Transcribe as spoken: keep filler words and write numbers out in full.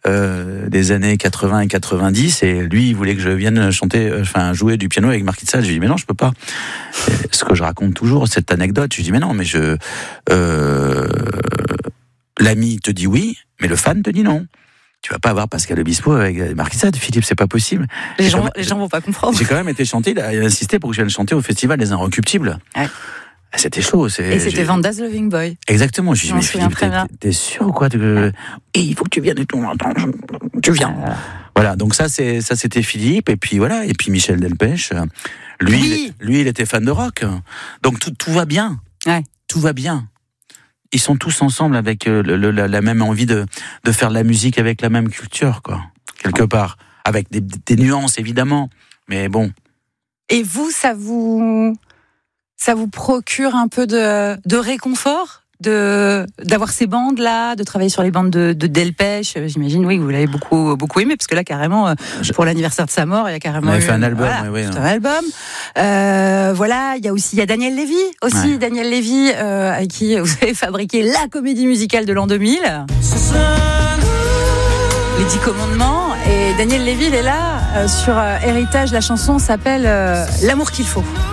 euh, des années quatre-vingts et quatre-vingt-dix, et lui, il voulait que je vienne chanter, enfin, jouer du piano avec Marquis de Sade. Je lui dis, mais non, je peux pas. Et ce que je raconte toujours, cette anecdote, je lui dis, mais non, mais je, euh, l'ami te dit oui, mais le fan te dit non. Tu vas pas avoir Pascal Obispo avec Marquis de Sade, Philippe, c'est pas possible. Les j'ai gens, même, les gens vont pas comprendre. J'ai quand même été chanté, il a insisté pour que je vienne chanter au Festival des Inrecuptibles. Ouais. C'était chaud. C'est, et c'était j'ai... Vanda's Loving Boy. Exactement. Je lui dis, mais Philippe, t'es, t'es sûr ou quoi de... Et il faut que tu viennes et tout. Tu viens. Euh... Voilà. Donc ça, c'est, ça, c'était Philippe. Et puis voilà. Et puis Michel Delpech. Lui, oui. il, lui, il était fan de rock. Donc tout, tout va bien. Ouais. Tout va bien. Ils sont tous ensemble avec le, le, la, la même envie de, de faire de la musique avec la même culture, quoi. Quelque part. Avec des, des nuances, évidemment. Mais bon. Et vous, ça vous... Ça vous procure un peu de, de réconfort de, d'avoir ces bandes-là, de travailler sur les bandes de, de Delpech. J'imagine, oui, que vous l'avez beaucoup, beaucoup aimé, parce que là, carrément, pour l'anniversaire de sa mort, il y a carrément. On a eu, fait un album, voilà, oui, oui, un album. Euh, voilà, il y a aussi, il y a Daniel Lévy, aussi, ouais. Daniel Lévy, euh, avec qui vous avez fabriqué la comédie musicale de l'an deux mille. Les Dix Commandements. Et Daniel Lévy, il est là, euh, sur euh, Héritage, la chanson s'appelle euh, L'amour qu'il faut.